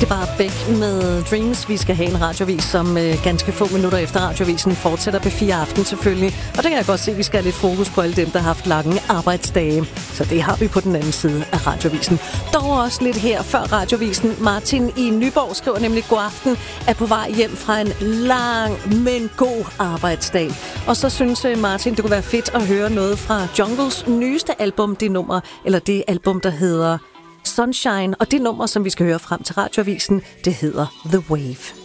Det er bare Beck med Dreams. Vi skal have en radiovis, som ganske få minutter efter radiovisen fortsætter P4 Aften selvfølgelig. Og der kan jeg godt se, at vi skal have lidt fokus på alle dem, der har haft lange arbejdsdage. Så det har vi på den anden side af radiovisen. Dog også lidt her før radiovisen. Martin i Nyborg skriver nemlig: god aften, er på vej hjem fra en lang, men god arbejdsdag. Og så synes Martin, det kunne være fedt at høre noget fra Jungles nyeste album, det album, der hedder Sunshine, og det nummer, som vi skal høre frem til radioavisen, det hedder The Wave.